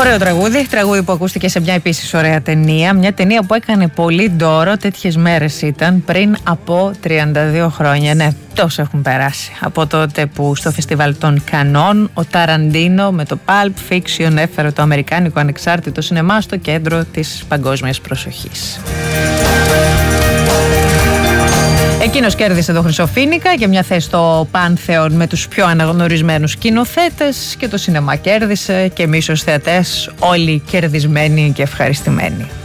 Ωραίο τραγούδι που ακούστηκε σε μια επίσης ωραία ταινία. Μια ταινία που έκανε πολύ ντόρο, τέτοιες μέρες ήταν, πριν από 32 χρόνια. Ναι, τόσο έχουν περάσει. Από τότε που στο φεστιβάλ των Κανών ο Ταραντίνο με το Pulp Fiction έφερε το αμερικάνικο ανεξάρτητο σινεμά στο κέντρο της παγκόσμιας προσοχής. Εκείνος κέρδισε το Χρυσοφοίνικα και μια θέση στο Πάνθεον με τους πιο αναγνωρισμένους σκηνοθέτες και το σινεμά κέρδισε και εμείς ως θεατές όλοι κερδισμένοι και ευχαριστημένοι.